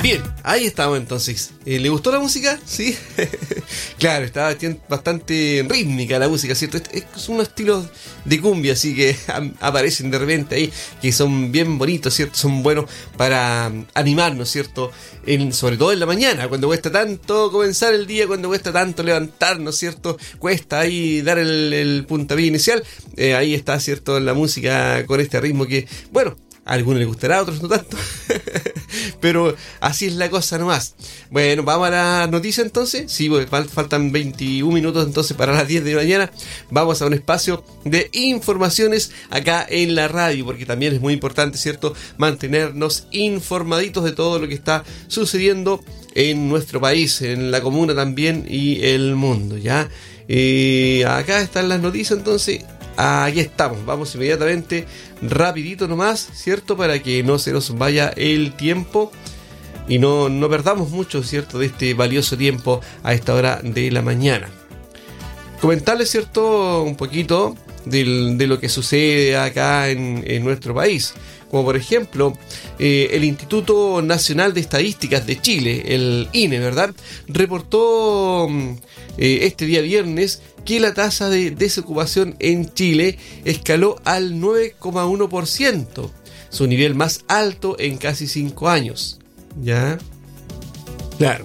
Bien, ahí estamos entonces. ¿Le gustó la música? Sí. Claro, estaba bastante rítmica la música, ¿cierto? Es unos estilos de cumbia, así que aparecen de repente ahí, que son bien bonitos, ¿cierto? Son buenos para animarnos, ¿cierto? Sobre todo en la mañana, cuando cuesta tanto comenzar el día, cuando cuesta tanto levantarnos, ¿cierto? Cuesta ahí dar el puntapié inicial. Ahí está, ¿cierto? La música con este ritmo que, bueno, a algunos les gustará, a otros no tanto. Pero así es la cosa nomás. Bueno, vamos a la noticia entonces. Sí, porque faltan 21 minutos entonces para las 10 de la mañana. Vamos a un espacio de informaciones acá en la radio, porque también es muy importante, ¿cierto?, mantenernos informaditos de todo lo que está sucediendo en nuestro país, en la comuna también y el mundo, ¿ya? Acá están las noticias entonces. Aquí estamos, vamos inmediatamente, rapidito nomás, ¿cierto? Para que no se nos vaya el tiempo y no perdamos mucho, ¿cierto?, de este valioso tiempo a esta hora de la mañana. Comentarles, ¿cierto?, un poquito de lo que sucede acá en nuestro país. Como por ejemplo, el Instituto Nacional de Estadísticas de Chile, el INE, ¿verdad?, reportó este día viernes que la tasa de desocupación en Chile escaló al 9,1%, su nivel más alto en casi 5 años. ¿Ya? Claro.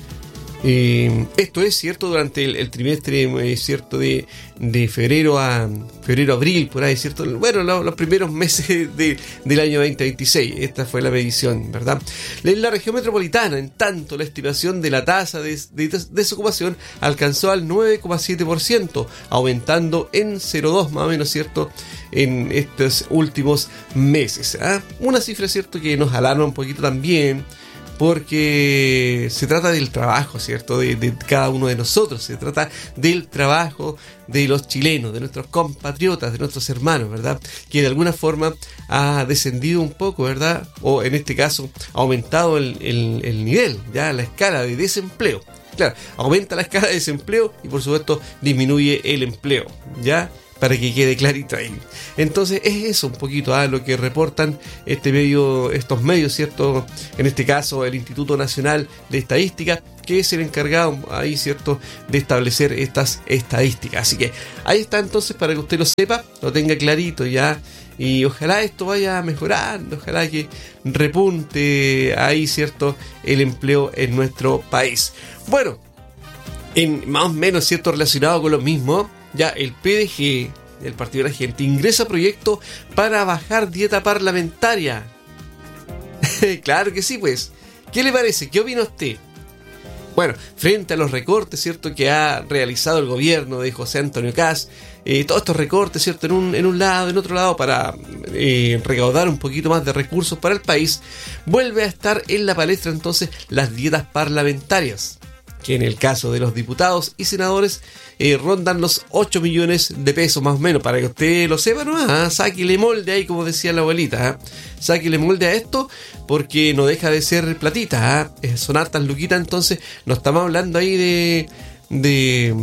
Esto es cierto durante el trimestre, cierto, de febrero a abril, por ahí, cierto, bueno, los primeros meses del año 2026. Esta fue la medición, ¿verdad? En la región metropolitana, en tanto, la estimación de la tasa de desocupación alcanzó al 9,7%, aumentando en 0,2 más o menos, cierto, en estos últimos meses. Una cifra, cierto, que nos alarma un poquito también, porque se trata del trabajo, ¿cierto?, de cada uno de nosotros. Se trata del trabajo de los chilenos, de nuestros compatriotas, de nuestros hermanos, ¿verdad?, que de alguna forma ha descendido un poco, ¿verdad?, o en este caso ha aumentado el nivel, ya la escala de desempleo. Claro, aumenta la escala de desempleo y por supuesto disminuye el empleo, ¿ya?, para que quede clarito ahí. Entonces es eso un poquito lo que reportan estos medios, ¿cierto? En este caso el Instituto Nacional de Estadística, que es el encargado ahí, ¿cierto?, de establecer estas estadísticas. Así que ahí está entonces, para que usted lo sepa, lo tenga clarito ya, y ojalá esto vaya mejorando, ojalá que repunte ahí, ¿cierto?, el empleo en nuestro país. Bueno, en más o menos, ¿cierto?, relacionado con lo mismo, ya el PDG, el Partido de la Gente, ingresa proyecto para bajar dieta parlamentaria. Claro que sí, pues. ¿Qué le parece? ¿Qué opina usted? Bueno, frente a los recortes, ¿cierto?, que ha realizado el gobierno de José Antonio Kast, todos estos recortes, ¿cierto?, en un lado, en otro lado, para recaudar un poquito más de recursos para el país, vuelve a estar en la palestra entonces las dietas parlamentarias, que en el caso de los diputados y senadores rondan los 8 millones de pesos más o menos, para que usted lo sepa, ¿no? Sáquele molde ahí, como decía la abuelita, sáquele molde a esto, porque no deja de ser platita, son hartas luquitas, entonces no estamos hablando ahí de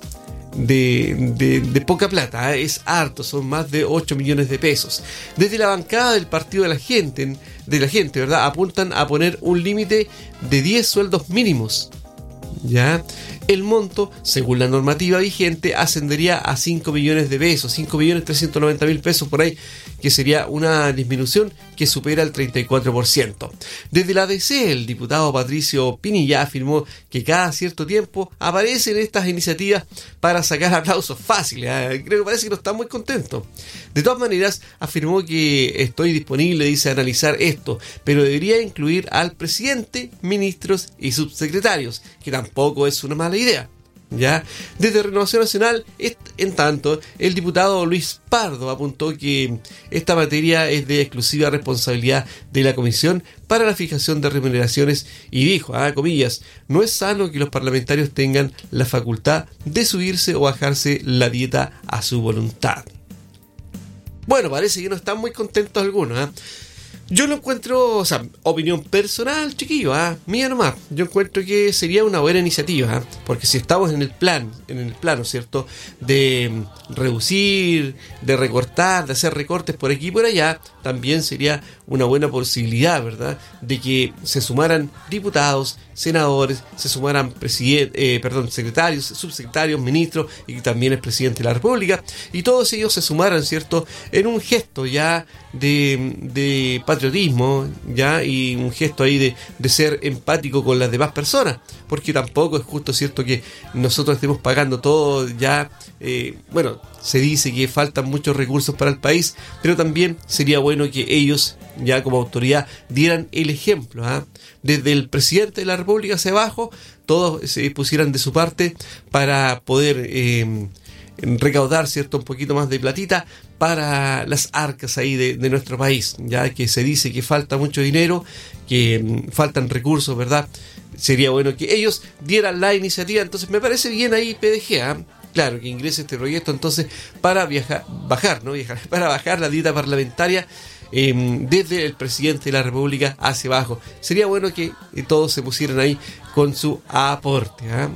poca plata, es harto, son más de 8 millones de pesos. Desde la bancada del Partido de la Gente, ¿verdad?, apuntan a poner un límite de 10 sueldos mínimos. ¿Ya? El monto, según la normativa vigente, ascendería a 5 millones de pesos, 5.390.000 pesos por ahí, que sería una disminución que supera el 34%. Desde la DC, el diputado Patricio Pinilla afirmó que cada cierto tiempo aparecen estas iniciativas para sacar aplausos fáciles. Creo que parece que no está muy contento. De todas maneras, afirmó que estoy disponible, dice, a analizar esto, pero debería incluir al presidente, ministros y subsecretarios, que tampoco es una mala idea. ¿Ya? Desde Renovación Nacional, en tanto, el diputado Luis Pardo apuntó que esta materia es de exclusiva responsabilidad de la Comisión para la Fijación de Remuneraciones y dijo, comillas, no es sano que los parlamentarios tengan la facultad de subirse o bajarse la dieta a su voluntad. Bueno, parece que no están muy contentos algunos, Yo lo encuentro, o sea, opinión personal, chiquillo, mía nomás. Yo encuentro que sería una buena iniciativa, porque si estamos en el plano, ¿cierto?, de reducir, de recortar, de hacer recortes por aquí y por allá, también sería una buena posibilidad, ¿verdad?, de que se sumaran diputados, senadores, se sumaran secretarios, subsecretarios, ministros, y que también el presidente de la República, y todos ellos se sumaran, ¿cierto?, en un gesto ya de patriotismo, ya, y un gesto ahí de ser empático con las demás personas, porque tampoco es justo, ¿cierto?, que nosotros estemos pagando todo ya. Se dice que faltan muchos recursos para el país, pero también sería bueno que ellos, ya como autoridad, dieran el ejemplo, ¿eh? Desde el presidente de la República hacia abajo, todos se pusieran de su parte para poder recaudar, ¿cierto?, un poquito más de platita para las arcas ahí de nuestro país, ya que se dice que falta mucho dinero, que faltan recursos, ¿verdad? Sería bueno que ellos dieran la iniciativa. Entonces me parece bien ahí PDG, ¿eh? Claro, que ingrese este proyecto entonces para para bajar la dieta parlamentaria desde el presidente de la República hacia abajo. Sería bueno que todos se pusieran ahí con su aporte, ¿eh?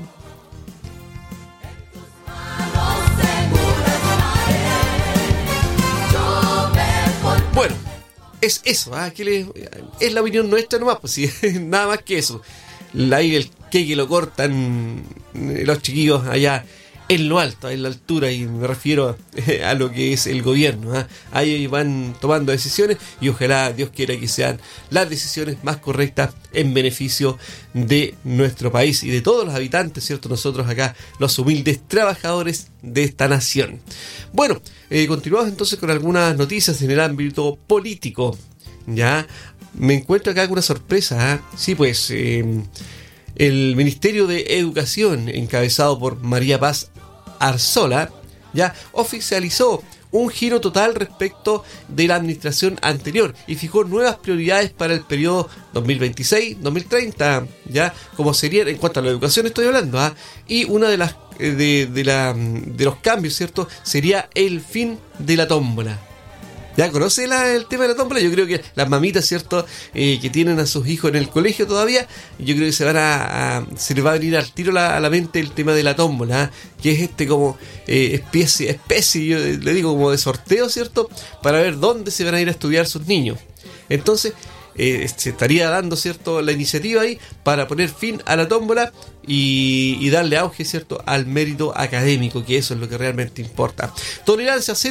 Bueno, es eso, que es la opinión nuestra nomás, pues sí, nada más que eso. Ahí el que lo cortan los chiquillos allá en lo alto, en la altura, y me refiero a lo que es el gobierno, ¿eh? Ahí van tomando decisiones y ojalá Dios quiera que sean las decisiones más correctas en beneficio de nuestro país y de todos los habitantes, ¿cierto? Nosotros acá, los humildes trabajadores de esta nación. Bueno, continuamos entonces con algunas noticias en el ámbito político. Ya me encuentro acá con una sorpresa, ¿eh? Sí, pues el Ministerio de Educación, encabezado por María Paz Arzola, ya oficializó un giro total respecto de la administración anterior y fijó nuevas prioridades para el periodo 2026-2030, ya, como sería en cuanto a la educación estoy hablando, y una de las de los cambios, ¿cierto?, sería el fin de la tómbola. ¿Ya conoce el tema de la tómbola? Yo creo que las mamitas, ¿cierto?, que tienen a sus hijos en el colegio todavía, yo creo que se les va a venir al tiro a la mente el tema de la tómbola, que es como especie, yo le digo, como de sorteo, ¿cierto?, para ver dónde se van a ir a estudiar sus niños. Entonces se estaría dando, ¿cierto?, la iniciativa ahí para poner fin a la tómbola y darle auge, ¿cierto?, al mérito académico, que eso es lo que realmente importa. Tolerancia